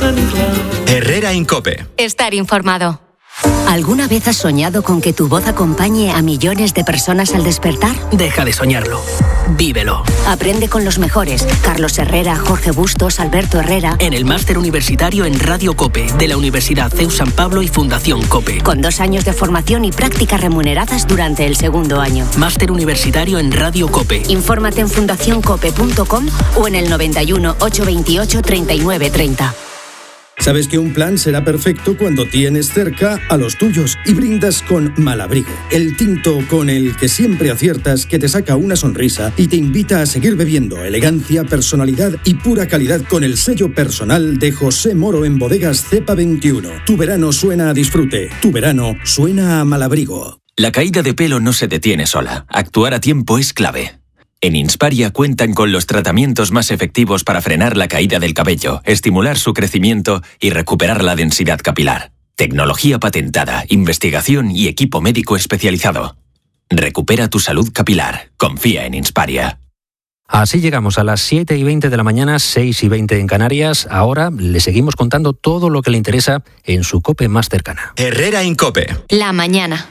Herrera Incope. Estar informado. ¿Alguna vez has soñado con que tu voz acompañe a millones de personas al despertar? Deja de soñarlo. Vívelo. Aprende con los mejores. Carlos Herrera, Jorge Bustos, Alberto Herrera. En el máster universitario en Radio COPE de la Universidad CEU San Pablo y Fundación COPE. Con 2 años de formación y prácticas remuneradas durante el segundo año. Máster universitario en Radio COPE. Infórmate en fundacioncope.com o en el 91 828 3930. Sabes que un plan será perfecto cuando tienes cerca a los tuyos y brindas con Malabrigo, el tinto con el que siempre aciertas, que te saca una sonrisa y te invita a seguir bebiendo. Elegancia, personalidad y pura calidad con el sello personal de José Moro en Bodegas Cepa 21. Tu verano suena a disfrute, tu verano suena a Malabrigo. La caída de pelo no se detiene sola. Actuar a tiempo es clave. En Insparia cuentan con los tratamientos más efectivos para frenar la caída del cabello, estimular su crecimiento y recuperar la densidad capilar. Tecnología patentada, investigación y equipo médico especializado. Recupera tu salud capilar. Confía en Insparia. Así llegamos a las 7:20 de la mañana, 6:20 en Canarias. Ahora le seguimos contando todo lo que le interesa en su COPE más cercana. Herrera Incope. La mañana.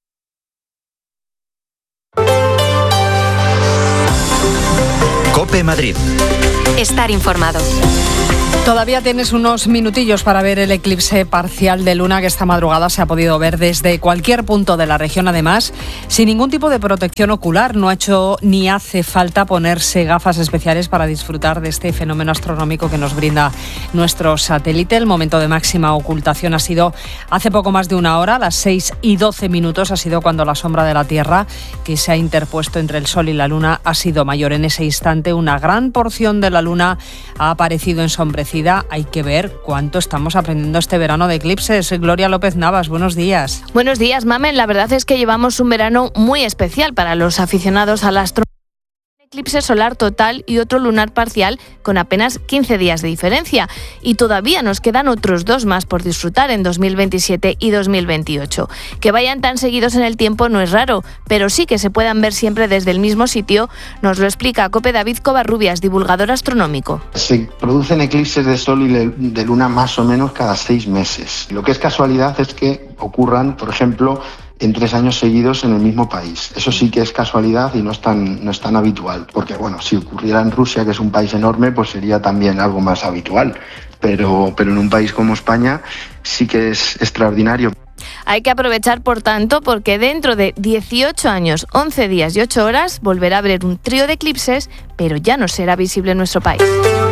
COPE Madrid. Estar informado. Todavía tienes unos minutillos para ver el eclipse parcial de luna que esta madrugada se ha podido ver desde cualquier punto de la región, además, sin ningún tipo de protección ocular. No ha hecho ni hace falta ponerse gafas especiales para disfrutar de este fenómeno astronómico que nos brinda nuestro satélite. El momento de máxima ocultación ha sido hace poco más de una hora, a las 6:12, ha sido cuando la sombra de la Tierra, que se ha interpuesto entre el Sol y la Luna, ha sido mayor. En ese instante, una gran porción de la Luna ha aparecido ensombrecida. Hay que ver cuánto estamos aprendiendo este verano de eclipses. Gloria López Navas, buenos días. Buenos días, Mamen. La verdad es que llevamos un verano muy especial para los aficionados al astronomía. Eclipse solar total y otro lunar parcial con apenas 15 días de diferencia. Y todavía nos quedan otros 2 más por disfrutar en 2027 y 2028. Que vayan tan seguidos en el tiempo no es raro, pero sí que se puedan ver siempre desde el mismo sitio. Nos lo explica a COPE David Covarrubias, divulgador astronómico. Se producen eclipses de sol y de luna más o menos cada 6 meses. Lo que es casualidad es que ocurran, por ejemplo, en 3 años seguidos en el mismo país. Eso sí que es casualidad y no es tan habitual, porque bueno, si ocurriera en Rusia, que es un país enorme, pues sería también algo más habitual, pero en un país como España sí que es extraordinario. Hay que aprovechar, por tanto, porque dentro de 18 años, 11 días y 8 horas volverá a haber un trío de eclipses, pero ya no será visible en nuestro país.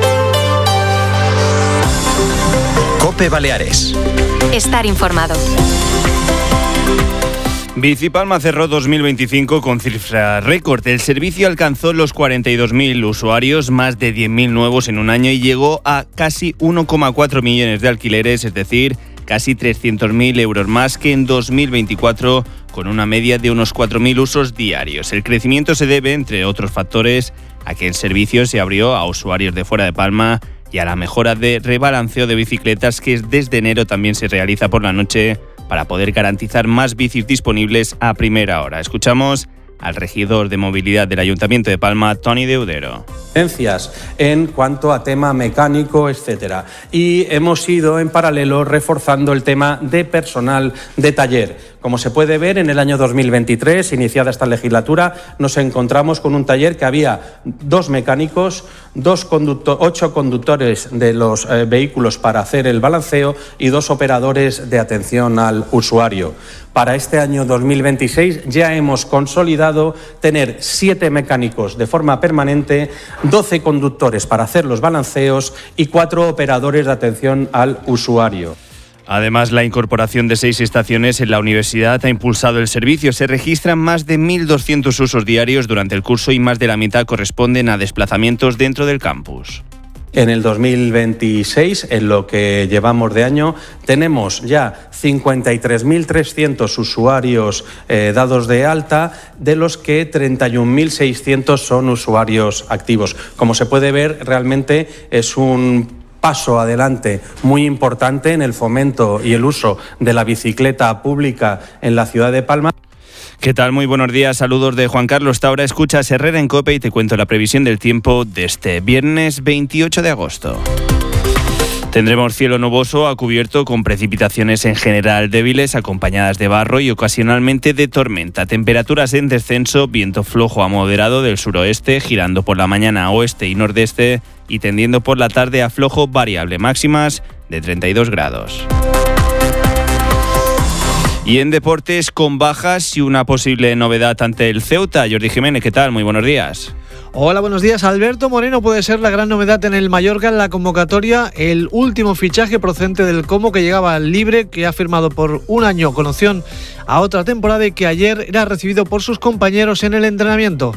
COPE Baleares. Estar informado. Bicipalma cerró 2025 con cifra récord. El servicio alcanzó los 42.000 usuarios, más de 10.000 nuevos en un año, y llegó a casi 1,4 millones de alquileres, es decir, casi 300.000 euros más que en 2024, con una media de unos 4.000 usos diarios. El crecimiento se debe, entre otros factores, a que el servicio se abrió a usuarios de fuera de Palma y a la mejora de rebalanceo de bicicletas que desde enero también se realiza por la noche, para poder garantizar más bicis disponibles a primera hora. Escuchamos al regidor de movilidad del Ayuntamiento de Palma, Toni Deudero. En cuanto a tema mecánico, etcétera. Y hemos ido en paralelo reforzando el tema de personal de taller. Como se puede ver, en el año 2023, iniciada esta legislatura, nos encontramos con un taller que había 2 mecánicos, 8 conductores de los vehículos para hacer el balanceo y 2 operadores de atención al usuario. Para este año 2026 ya hemos consolidado tener 7 mecánicos de forma permanente, 12 conductores para hacer los balanceos y 4 operadores de atención al usuario. Además, la incorporación de 6 estaciones en la universidad ha impulsado el servicio. Se registran más de 1.200 usos diarios durante el curso y más de la mitad corresponden a desplazamientos dentro del campus. En el 2026, en lo que llevamos de año, tenemos ya 53.300 usuarios dados de alta, de los que 31.600 son usuarios activos. Como se puede ver, realmente es un paso adelante muy importante en el fomento y el uso de la bicicleta pública en la ciudad de Palma. ¿Qué tal? Muy buenos días, saludos de Juan Carlos Taura. Escuchas Herrera en COPE y te cuento la previsión del tiempo de este viernes 28 de agosto. Tendremos cielo nuboso a cubierto con precipitaciones en general débiles, acompañadas de barro y ocasionalmente de tormenta. Temperaturas en descenso, viento flojo a moderado del suroeste, girando por la mañana a oeste y nordeste y tendiendo por la tarde a flojo variable, máximas de 32 grados. Y en deportes, con bajas y una posible novedad ante el Ceuta. Jordi Jiménez, ¿qué tal? Muy buenos días. Hola, buenos días. Alberto Moreno puede ser la gran novedad en el Mallorca en la convocatoria. El último fichaje procedente del Como, que llegaba libre, que ha firmado por un año con opción a otra temporada y que ayer era recibido por sus compañeros en el entrenamiento.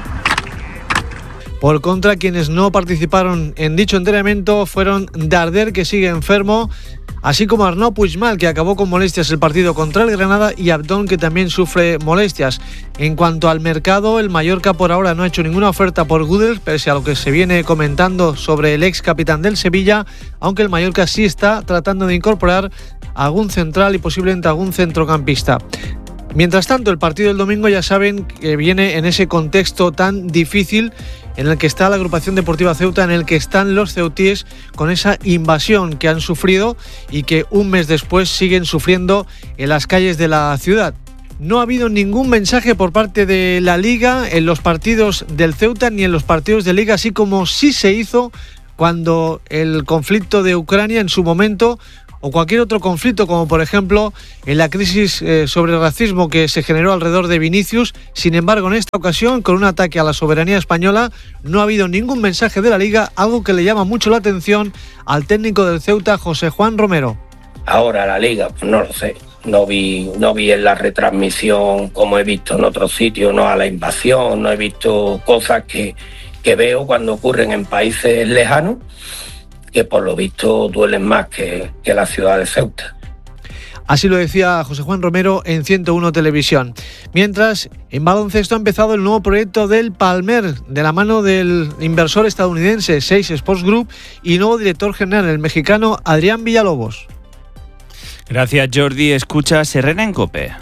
Por contra, quienes no participaron en dicho entrenamiento fueron Darder, que sigue enfermo, así como Arnaud Puigmal, que acabó con molestias el partido contra el Granada, y Abdón, que también sufre molestias. En cuanto al mercado, el Mallorca por ahora no ha hecho ninguna oferta por Gudel, pese a lo que se viene comentando sobre el ex capitán del Sevilla, aunque el Mallorca sí está tratando de incorporar algún central y posiblemente algún centrocampista. Mientras tanto, el partido del domingo ya saben que viene en ese contexto tan difícil en el que está la agrupación deportiva Ceuta, en el que están los ceutíes con esa invasión que han sufrido y que un mes después siguen sufriendo en las calles de la ciudad. No ha habido ningún mensaje por parte de la Liga en los partidos del Ceuta ni en los partidos de Liga, así como sí se hizo cuando el conflicto de Ucrania en su momento, o cualquier otro conflicto, como por ejemplo en la crisis sobre el racismo que se generó alrededor de Vinicius. Sin embargo, en esta ocasión, con un ataque a la soberanía española, no ha habido ningún mensaje de la Liga, algo que le llama mucho la atención al técnico del Ceuta, José Juan Romero. Ahora la Liga, pues no lo sé, no vi en la retransmisión como he visto en otros sitios, no a la invasión, no he visto cosas que veo cuando ocurren en países lejanos, que por lo visto duelen más que la ciudad de Ceuta. Así lo decía José Juan Romero en 101 Televisión. Mientras, en baloncesto ha empezado el nuevo proyecto del Palmer, de la mano del inversor estadounidense Seix Sports Group y nuevo director general, el mexicano Adrián Villalobos. Gracias, Jordi. Escucha Herrera en COPE.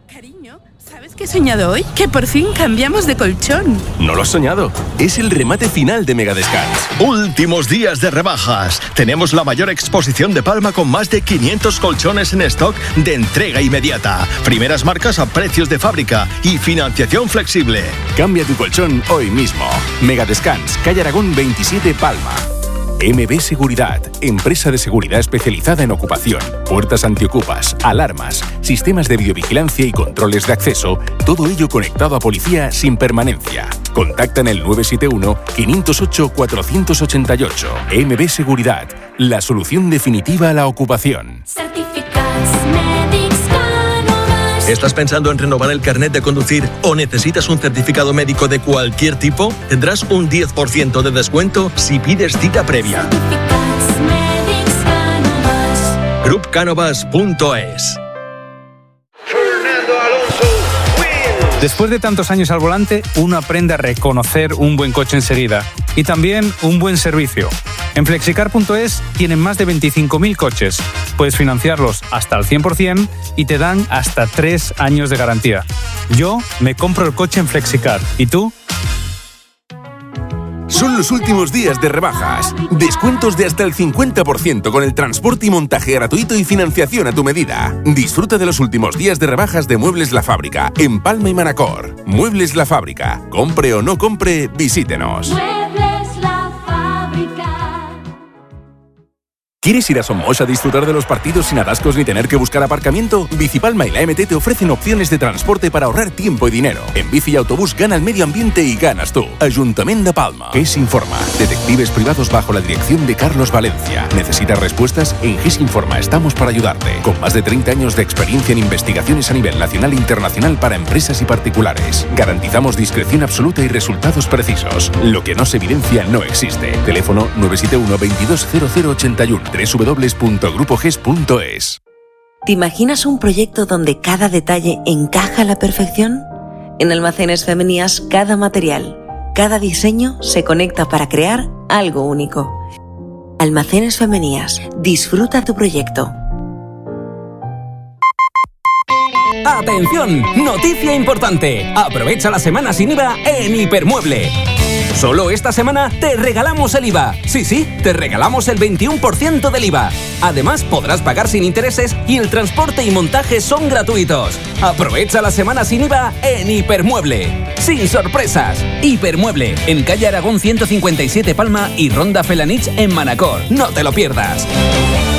¿Qué he soñado hoy? Que por fin cambiamos de colchón. No lo has soñado. Es el remate final de Megadescans. Últimos días de rebajas. Tenemos la mayor exposición de Palma con más de 500 colchones en stock de entrega inmediata. Primeras marcas a precios de fábrica y financiación flexible. Cambia tu colchón hoy mismo. Megadescans, calle Aragón 27, Palma. MB Seguridad, empresa de seguridad especializada en ocupación, puertas antiocupas, alarmas, sistemas de videovigilancia y controles de acceso, todo ello conectado a policía sin permanencia. Contacta en el 971-508-488. MB Seguridad, la solución definitiva a la ocupación. ¿Estás pensando en renovar el carnet de conducir o necesitas un certificado médico de cualquier tipo? Tendrás un 10% de descuento si pides cita previa. Grupcanovas.es. Después de tantos años al volante, uno aprende a reconocer un buen coche enseguida y también un buen servicio. En Flexicar.es tienen más de 25.000 coches. Puedes financiarlos hasta al 100% y te dan hasta 3 años de garantía. Yo me compro el coche en Flexicar. ¿Y tú? Son los últimos días de rebajas. Descuentos de hasta el 50% con el transporte y montaje gratuito y financiación a tu medida. Disfruta de los últimos días de rebajas de Muebles La Fábrica en Palma y Manacor. Muebles La Fábrica. Compre o no compre, visítenos. ¿Quieres ir a Somos a disfrutar de los partidos sin atascos ni tener que buscar aparcamiento? Bicipalma y la MT te ofrecen opciones de transporte para ahorrar tiempo y dinero. En bici y autobús gana el medio ambiente y ganas tú. Ayuntamiento de Palma. GES Informa. Detectives privados bajo la dirección de Carlos Valencia. ¿Necesitas respuestas? En GES Informa estamos para ayudarte. Con más de 30 años de experiencia en investigaciones a nivel nacional e internacional para empresas y particulares. Garantizamos discreción absoluta y resultados precisos. Lo que no se evidencia no existe. Teléfono 971 220081. www.grupoges.es. ¿Te imaginas un proyecto donde cada detalle encaja a la perfección? En Almacenes Femenías, cada material, cada diseño se conecta para crear algo único. Almacenes Femenías, disfruta tu proyecto. ¡Atención! ¡Noticia importante! Aprovecha la semana sin IVA en Hipermueble. Solo esta semana te regalamos el IVA. Sí, te regalamos el 21% del IVA. Además, podrás pagar sin intereses y el transporte y montaje son gratuitos. Aprovecha la semana sin IVA en Hipermueble. Sin sorpresas. Hipermueble, en calle Aragón 157 Palma y Ronda Felanich en Manacor. No te lo pierdas.